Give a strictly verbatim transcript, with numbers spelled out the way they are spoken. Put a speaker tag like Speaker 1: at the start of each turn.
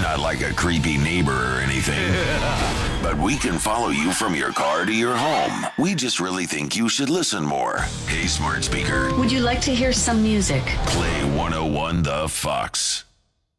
Speaker 1: not like a creepy neighbor or anything. But we can follow you from your car to your home. We just really think you should listen more. Hey, smart speaker.
Speaker 2: Would you like to hear some music?
Speaker 1: Play one oh one The Fox.